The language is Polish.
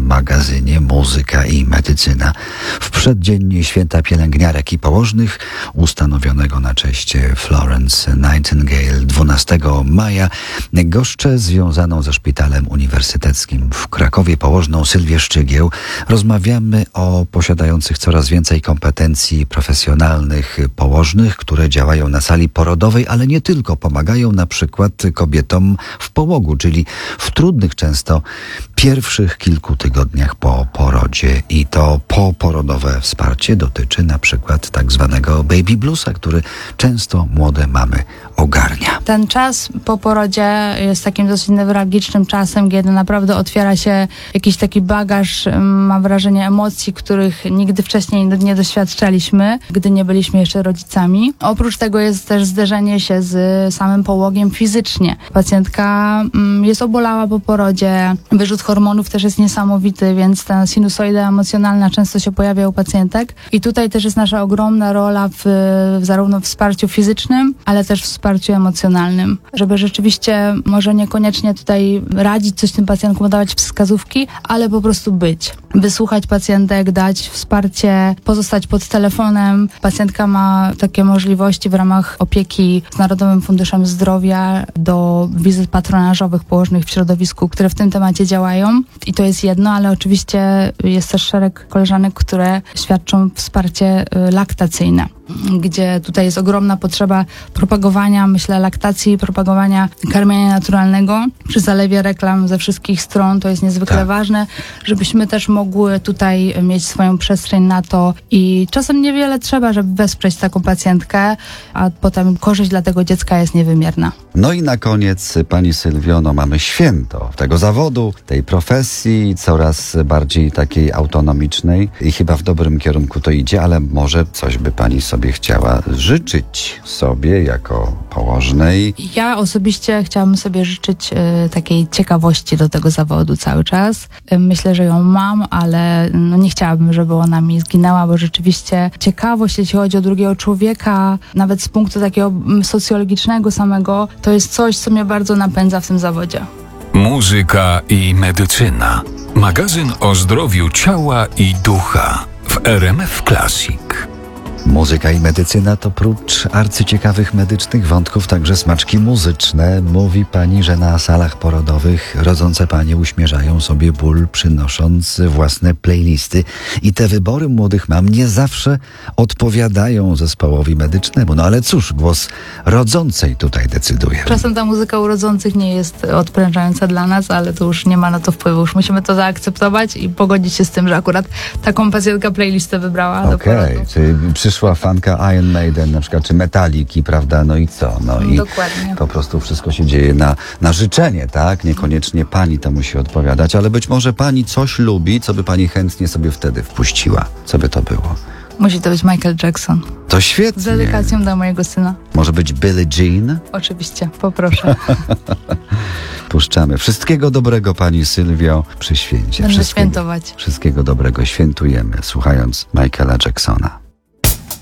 magazynie Muzyka i Medycyna. W przeddzień Święta Pielęgniarek i Położnych, ustanowionego na cześć Florence Nightingale 12 maja, goszczę związaną ze Szpitalem Uniwersyteckim w Krakowie położną Sylwię Szczygieł. Rozmawiamy o posiadających coraz więcej kompetencji profesjonalnych położnych, które działają na sali porodowej, ale nie tylko. Pomagają na przykład kobietom w połogu, czyli w trudnych często pierwszych kilku tygodniach po porodzie. I to poporodowe wsparcie dotyczy na przykład tak zwanego baby bluesa, który często młode mamy ogarnia. Ten czas po porodzie jest takim dosyć newralgicznym czasem, kiedy naprawdę otwiera się jakiś taki bagaż, mam wrażenie, emocji, których nigdy wcześniej nie doświadczaliśmy, gdy nie byliśmy jeszcze rodzicami. Oprócz tego jest też zderzenie się z samym połogiem fizycznie. Pacjentka jest obolała po porodzie, wyrzut hormonów też jest niesamowity, więc ta sinusoida emocjonalna często się pojawia u pacjentek. I tutaj też jest nasza ogromna rola w zarówno wsparciu fizycznym, ale też wsparciu emocjonalnym. Żeby rzeczywiście może niekoniecznie tutaj radzić coś tym pacjentkom, dawać wskazówki, ale po prostu być. Wysłuchać pacjentek, dać wsparcie, pozostać pod telefonem. Pacjentka ma takie możliwości w ramach opieki z Narodowym Funduszem Zdrowia do wizyt patronażowych położnych w środowisku, które w tym temacie działają. I to jest jedno, ale oczywiście jest też szereg koleżanek, które świadczą wsparcie laktacyjne, gdzie tutaj jest ogromna potrzeba propagowania, myślę, laktacji, propagowania karmienia naturalnego przy zalewie reklam ze wszystkich stron. To jest niezwykle ważne, żebyśmy też mogły tutaj mieć swoją przestrzeń na to i czasem niewiele trzeba, żeby wesprzeć taką pacjentkę, a potem korzyść dla tego dziecka jest niewymierna. No i na koniec, pani Sylwio, mamy święto tego zawodu, tej profesji, coraz bardziej takiej autonomicznej i chyba w dobrym kierunku to idzie, ale może coś by pani sobie chciała życzyć sobie jako położnej? Ja osobiście chciałabym sobie życzyć takiej ciekawości do tego zawodu cały czas. Myślę, że ją mam, ale nie chciałabym, żeby ona mi zginęła, bo rzeczywiście ciekawość, jeśli chodzi o drugiego człowieka, nawet z punktu takiego socjologicznego samego, to jest coś, co mnie bardzo napędza w tym zawodzie. Muzyka i medycyna. Magazyn o zdrowiu ciała i ducha w RMF Classic. Muzyka i medycyna to prócz arcyciekawych medycznych wątków także smaczki muzyczne. Mówi pani, że na salach porodowych rodzące panie uśmierzają sobie ból, przynosząc własne playlisty. I te wybory młodych mam nie zawsze odpowiadają zespołowi medycznemu. No ale cóż, głos rodzącej tutaj decyduje. Czasem ta muzyka u rodzących nie jest odprężająca dla nas, ale to już nie ma na to wpływu. Już musimy to zaakceptować i pogodzić się z tym, że akurat taką pacjentka playlistę wybrała do porodu. Czyli przyszła fanka Iron Maiden na przykład, czy Metaliki, prawda, no i co? No i dokładnie. Po prostu wszystko się dzieje na życzenie, tak? Niekoniecznie pani to musi odpowiadać, ale być może pani coś lubi, co by pani chętnie sobie wtedy wpuściła. Co by to było? Musi to być Michael Jackson. To świetnie. Z dedykacją dla mojego syna. Może być Billie Jean? Oczywiście, poproszę. Puszczamy. Wszystkiego dobrego pani Sylwio przy święcie. Będę świętować. Wszystkiego dobrego świętujemy, słuchając Michaela Jacksona.